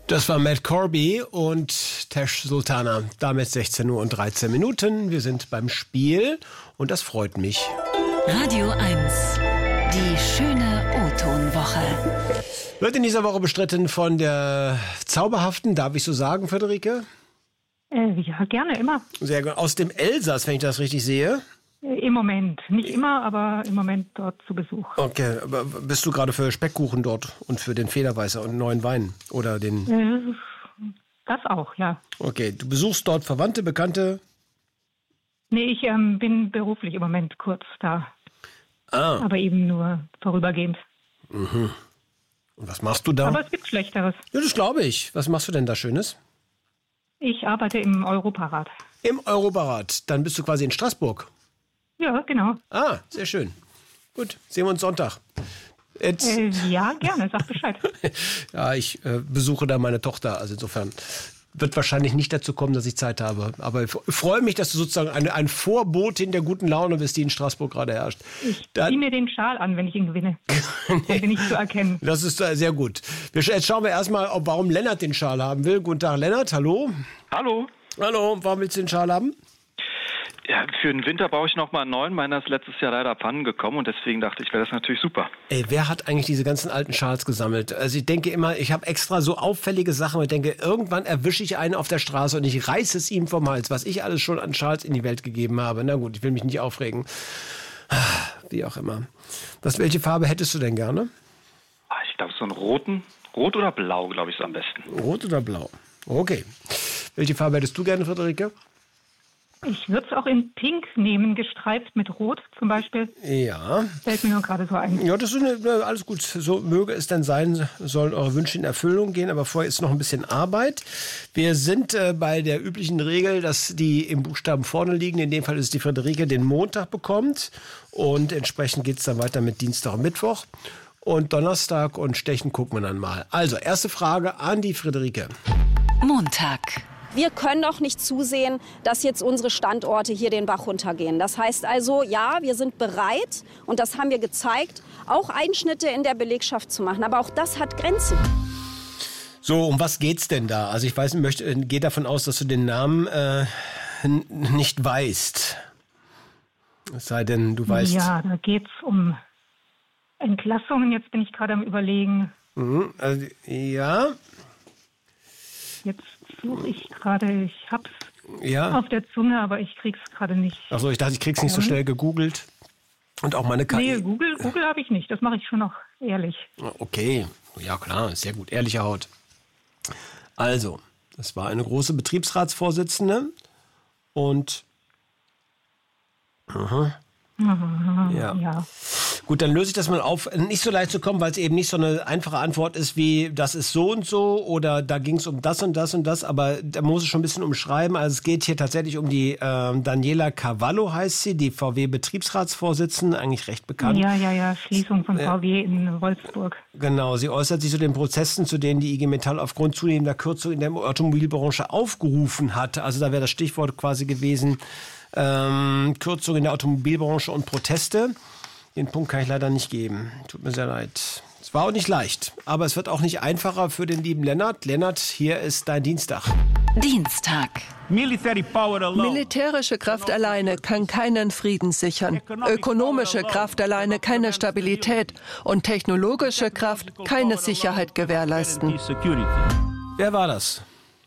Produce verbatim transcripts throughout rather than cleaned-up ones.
Das war Matt Corby und Tesh Sultana. Damit sechzehn Uhr und dreizehn Minuten. Wir sind beim Spiel und das freut mich. Radio eins. Die schöne O-Ton-Woche. Wird in dieser Woche bestritten von der zauberhaften, darf ich so sagen, Friederike? Äh, ja, gerne, immer. Sehr gut. Aus dem Elsass, wenn ich das richtig sehe. Im Moment. Nicht immer, aber im Moment dort zu Besuch. Okay, aber bist du gerade für Speckkuchen dort und für den Federweißer und neuen Wein? Oder den? Äh, das auch, ja. Okay, du besuchst dort Verwandte, Bekannte? Nee, ich ähm, bin beruflich im Moment kurz da. Ah. Aber eben nur vorübergehend. Mhm. Und was machst du da? Aber es gibt Schlechteres. Ja, das glaube ich. Was machst du denn da Schönes? Ich arbeite im Europarat. Im Europarat. Dann bist du quasi in Straßburg. Ja, genau. Ah, sehr schön. Gut, sehen wir uns Sonntag. Jetzt. Äh, ja, gerne, sag Bescheid. Ja, ich äh, besuche da meine Tochter, also insofern wird wahrscheinlich nicht dazu kommen, dass ich Zeit habe. Aber ich freue mich, dass du sozusagen eine, ein Vorbotin der guten Laune bist, die in Straßburg gerade herrscht. Ich Dann, ziehe mir den Schal an, wenn ich ihn gewinne. Dann bin ich zu erkennen. Das ist äh, sehr gut. Wir, jetzt schauen wir erstmal, ob, warum Lennart den Schal haben will. Guten Tag, Lennart, hallo. Hallo. Hallo, warum willst du den Schal haben? Ja, für den Winter brauche ich noch mal einen neuen. Meiner ist letztes Jahr leider abhanden gekommen und deswegen dachte ich, wäre das natürlich super. Ey, wer hat eigentlich diese ganzen alten Schals gesammelt? Also ich denke immer, ich habe extra so auffällige Sachen und ich denke, irgendwann erwische ich einen auf der Straße und ich reiße es ihm vom Hals, was ich alles schon an Schals in die Welt gegeben habe. Na gut, ich will mich nicht aufregen. Wie auch immer. Was, welche Farbe hättest du denn gerne? Ich glaube, so einen roten. Rot oder blau, glaube ich, ist am besten. Rot oder blau? Okay. Welche Farbe hättest du gerne, Friederike? Ich würde es auch in Pink nehmen, gestreift mit Rot zum Beispiel. Ja. Fällt mir nur gerade so ein. Ja, das ist eine, alles gut. So möge es denn sein, sollen eure Wünsche in Erfüllung gehen. Aber vorher ist noch ein bisschen Arbeit. Wir sind äh, bei der üblichen Regel, dass die im Buchstaben vorne liegen. In dem Fall ist die Friederike, den Montag bekommt. Und entsprechend geht es dann weiter mit Dienstag und Mittwoch. Und Donnerstag und Stechen gucken wir dann mal. Also, erste Frage an die Friederike. Montag. Wir können doch nicht zusehen, dass jetzt unsere Standorte hier den Bach runtergehen. Das heißt also, ja, wir sind bereit, und das haben wir gezeigt, auch Einschnitte in der Belegschaft zu machen. Aber auch das hat Grenzen. So, um was geht's denn da? Also ich weiß, ich möchte, gehe davon aus, dass du den Namen äh, n- nicht weißt. Es sei denn, du weißt... Ja, da geht es um Entlassungen. Jetzt bin ich gerade am Überlegen. Mhm, also, ja... Jetzt suche ich gerade, ich hab's Ja. auf der Zunge, aber ich krieg's gerade nicht. Achso, ich dachte, ich krieg's nicht so schnell gegoogelt. Und auch meine K I. Nee, Google, Google habe ich nicht. Das mache ich schon noch ehrlich. Okay, ja klar, sehr gut. Ehrliche Haut. Also, das war eine große Betriebsratsvorsitzende und... Aha. Ja. Ja. Gut, dann löse ich das mal auf. Nicht so leicht zu kommen, weil es eben nicht so eine einfache Antwort ist wie, das ist so und so oder da ging es um das und das und das, aber da muss es schon ein bisschen umschreiben. Also es geht hier tatsächlich um die äh, Daniela Cavallo, heißt sie, die V W-Betriebsratsvorsitzende, eigentlich recht bekannt. Ja, ja, ja, Schließung von V W in Wolfsburg. Genau, sie äußert sich zu den Prozessen, zu denen die I G Metall aufgrund zunehmender Kürzungen in der Automobilbranche aufgerufen hat. Also da wäre das Stichwort quasi gewesen, ähm, Kürzungen in der Automobilbranche und Proteste. Den Punkt kann ich leider nicht geben. Tut mir sehr leid. Es war auch nicht leicht, aber es wird auch nicht einfacher für den lieben Lennart. Lennart, hier ist dein Dienstag. Dienstag. Militärische Kraft alleine kann keinen Frieden sichern. Ökonomische Kraft alleine keine Stabilität. Und technologische Kraft keine Sicherheit gewährleisten. Wer war das?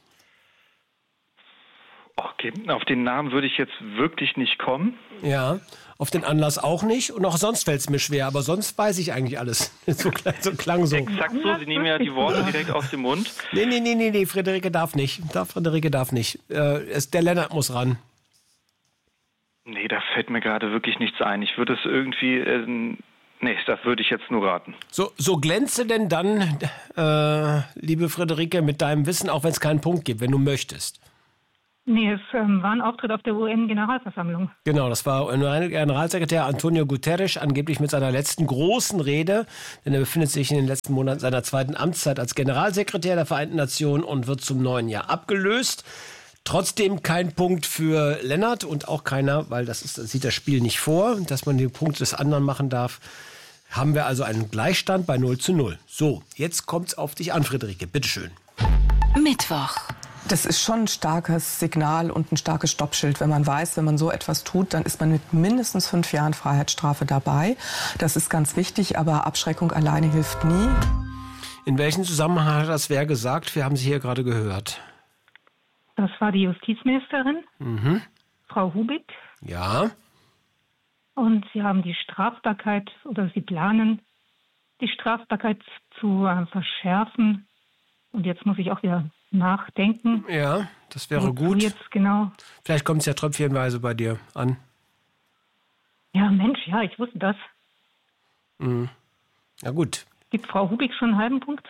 Okay, auf den Namen würde ich jetzt wirklich nicht kommen. Ja, auf den Anlass auch nicht. Und auch sonst fällt es mir schwer, aber sonst weiß ich eigentlich alles. So, so klang so. Exakt so, Sie nehmen ja die Worte direkt aus dem Mund. Nee, nee, nee, nee, nee, Friederike darf nicht. Da, Friederike darf nicht. Äh, es, der Lennart muss ran. Nee, da fällt mir gerade wirklich nichts ein. Ich würde es irgendwie... Äh, nee, das würde ich jetzt nur raten. So, so glänze denn dann, äh, liebe Friederike, mit deinem Wissen, auch wenn es keinen Punkt gibt, wenn du möchtest. Nee, es ähm, war ein Auftritt auf der U N-Generalversammlung. Genau, das war Generalsekretär Antonio Guterres, angeblich mit seiner letzten großen Rede, denn er befindet sich in den letzten Monaten seiner zweiten Amtszeit als Generalsekretär der Vereinten Nationen und wird zum neuen Jahr abgelöst. Trotzdem kein Punkt für Lennart und auch keiner, weil das, ist, das sieht das Spiel nicht vor, dass man den Punkt des anderen machen darf. Haben wir also einen Gleichstand bei null zu null. So, jetzt kommt's auf dich an, Friederike, bitteschön. Mittwoch. Das ist schon ein starkes Signal und ein starkes Stoppschild, wenn man weiß, wenn man so etwas tut, dann ist man mit mindestens fünf Jahren Freiheitsstrafe dabei. Das ist ganz wichtig, aber Abschreckung alleine hilft nie. In welchem Zusammenhang hat das wer gesagt? Wir haben sie hier gerade gehört. Das war die Justizministerin, Mhm. Frau Hubig. Ja. Und sie haben die Strafbarkeit oder sie planen, die Strafbarkeit zu äh, verschärfen. Und jetzt muss ich auch wieder nachdenken. Ja, das wäre Wozu gut. Jetzt genau. Vielleicht kommt es ja tröpfchenweise bei dir an. Ja, Mensch, ja, ich wusste das. Mhm. Na gut. Gibt Frau Hubig schon einen halben Punkt?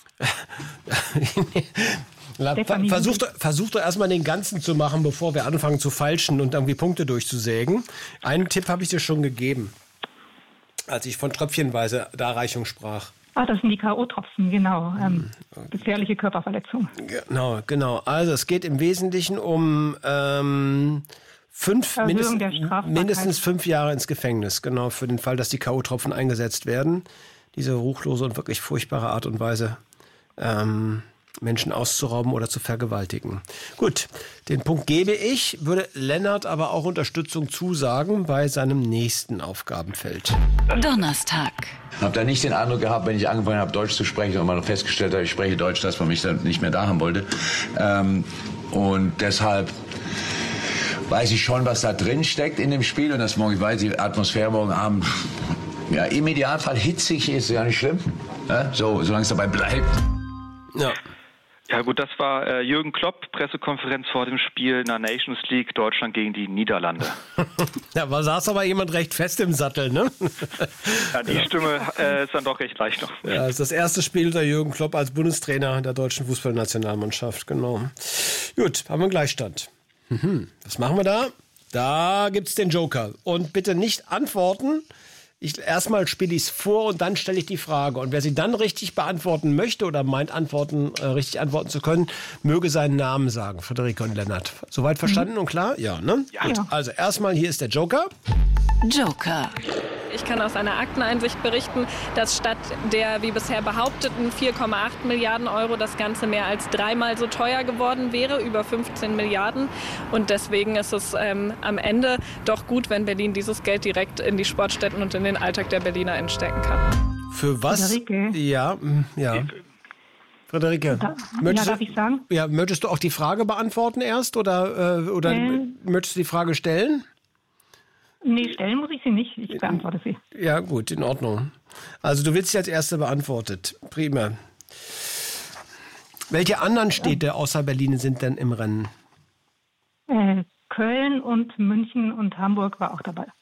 Ver- Versuch doch, versuch doch erstmal den ganzen zu machen, bevor wir anfangen zu falschen und irgendwie Punkte durchzusägen. Einen Tipp habe ich dir schon gegeben, als ich von tröpfchenweise Darreichung sprach. Ah, das sind die K O-Tropfen, genau. Ähm, gefährliche Körperverletzung. Genau, genau. Also es geht im Wesentlichen um ähm, fünf, Erhöhung mindestens, der Strafbarkeit. mindestens fünf Jahre ins Gefängnis, genau, für den Fall, dass die K O-Tropfen eingesetzt werden. Diese ruchlose und wirklich furchtbare Art und Weise, ähm, Menschen auszurauben oder zu vergewaltigen. Gut, den Punkt gebe ich, würde Lennart aber auch Unterstützung zusagen bei seinem nächsten Aufgabenfeld. Donnerstag. Ich habe da nicht den Eindruck gehabt, wenn ich angefangen habe, Deutsch zu sprechen und man festgestellt hat, ich spreche Deutsch, dass man mich dann nicht mehr da haben wollte. Ähm, und deshalb weiß ich schon, was da drin steckt in dem Spiel und dass morgen, ich weiß, die Atmosphäre morgen Abend ja, im Idealfall hitzig ist, ja nicht schlimm. Ja, so, solange es dabei bleibt. Ja. Ja gut, das war äh, Jürgen Klopp, Pressekonferenz vor dem Spiel in der Nations League, Deutschland gegen die Niederlande. Da war, saß aber jemand recht fest im Sattel, ne? Ja, die Stimme äh, ist dann doch recht leicht noch. Ja, das ist das erste Spiel unter Jürgen Klopp als Bundestrainer der deutschen Fußballnationalmannschaft, genau. Gut, haben wir einen Gleichstand. Mhm. Was machen wir da? Da gibt's den Joker. Und bitte nicht antworten. Ich, erstmal spiele ich es vor und dann stelle ich die Frage. Und wer sie dann richtig beantworten möchte oder meint, antworten, äh, richtig antworten zu können, möge seinen Namen sagen. Friederike und Lennart. Soweit verstanden mhm. und klar? Ja, ne? Ja. Gut. Also erstmal, hier ist der Joker. Joker. Ich kann aus einer Akteneinsicht berichten, dass statt der wie bisher behaupteten vier Komma acht Milliarden Euro das Ganze mehr als dreimal so teuer geworden wäre, über fünfzehn Milliarden. Und deswegen ist es ähm, am Ende doch gut, wenn Berlin dieses Geld direkt in die Sportstätten und in den Alltag der BerlinerInnen stecken kann. Für was? Friederike. Ja, ja. Friederike, Da, möchtest, ja, darf ich sagen? du, ja, möchtest du auch die Frage beantworten erst oder, äh, oder Ähm. möchtest du die Frage stellen? Nee, stellen muss ich sie nicht. Ich beantworte sie. Ja, gut, in Ordnung. Also du willst sie als Erste beantwortet. Prima. Welche anderen Städte außer Berlin sind denn im Rennen? Äh, Köln und München und Hamburg war auch dabei.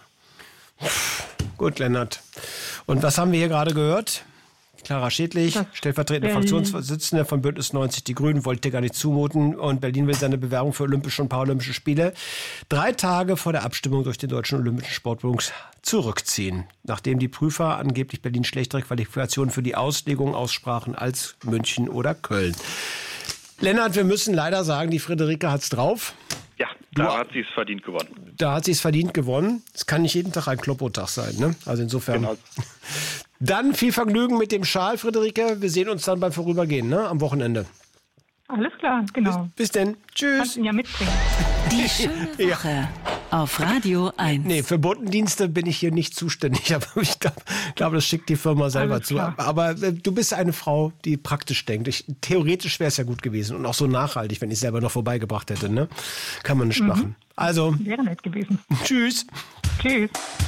Gut, Lennart. Und was haben wir hier gerade gehört? Clara Schädlich, Das stellvertretende Berlin. Fraktionsvorsitzende von Bündnis neunzig Die Grünen, wollte dir gar nicht zumuten. Und Berlin will seine Bewerbung für Olympische und Paralympische Spiele drei Tage vor der Abstimmung durch den Deutschen Olympischen Sportbund zurückziehen. Nachdem die Prüfer angeblich Berlin schlechtere Qualifikationen für die Auslegung aussprachen als München oder Köln. Lennart, wir müssen leider sagen, die Friederike hat's drauf. Ja, da hat sie es verdient gewonnen. Da hat sie es verdient gewonnen. Es kann nicht jeden Tag ein Kloppotag sein, ne? Also insofern. Genau. Dann viel Vergnügen mit dem Schal, Friederike. Wir sehen uns dann beim Vorübergehen, ne? Am Wochenende. Alles klar, genau. Bis denn. Tschüss. Kannst ihn ja mitbringen. Die schöne Woche auf Radio eins. Nee, für Botendienste bin ich hier nicht zuständig, aber ich glaube, glaub, das schickt die Firma selber Alles zu. klar. Aber äh, du bist eine Frau, die praktisch denkt. Ich, theoretisch wäre es ja gut gewesen und auch so nachhaltig, wenn ich selber noch vorbeigebracht hätte, ne? Kann man nicht Mhm. machen. Also, Wäre nett gewesen. tschüss. Tschüss.